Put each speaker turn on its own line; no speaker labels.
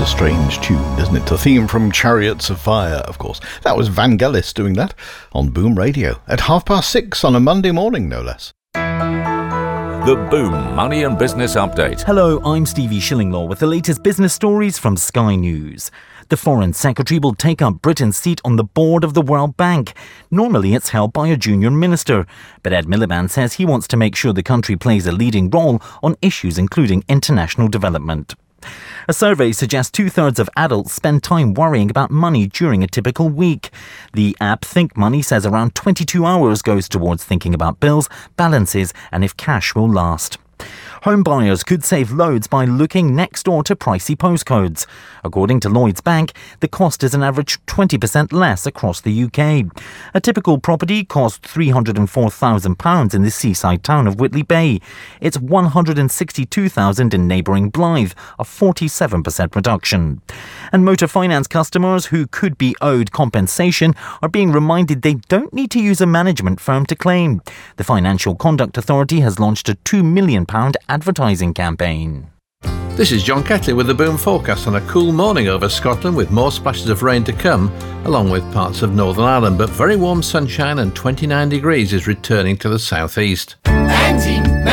a strange tune, isn't it? The theme from Chariots of Fire, of course. That was Vangelis doing that on Boom Radio at 6:30 on a Monday morning, no less.
The Boom Money and Business Update.
Hello, I'm Stevie Shillinglaw with the latest business stories from Sky News. The Foreign Secretary will take up Britain's seat on the board of the World Bank. Normally it's held by a junior minister, but Ed Miliband says he wants to make sure the country plays a leading role on issues including international development. A survey suggests 2/3 of adults spend time worrying about money during a typical week. The app Think Money says around 22 hours goes towards thinking about bills, balances and if cash will last. Home buyers could save loads by looking next door to pricey postcodes. According to Lloyds Bank, the cost is an average 20% less across the UK. A typical property costs £304,000 in the seaside town of Whitley Bay. It's £162,000 in neighbouring Blythe, a 47% reduction. And motor finance customers who could be owed compensation are being reminded they don't need to use a management firm to claim. The Financial Conduct Authority has launched a £2 million advertising campaign.
This is John Ketley with the Boom Forecast on a cool morning over Scotland with more splashes of rain to come, along with parts of Northern Ireland, but very warm sunshine and 29 degrees is returning to the southeast.
Andy